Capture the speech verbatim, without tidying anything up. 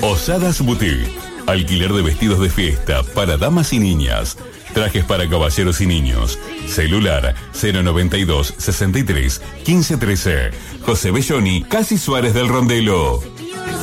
Osadas Boutique. Alquiler de vestidos de fiesta para damas y niñas. Trajes para caballeros y niños. Celular cero noventa y dos, sesenta y tres, quince trece. José Belloni, Casi Suárez del Rondelo.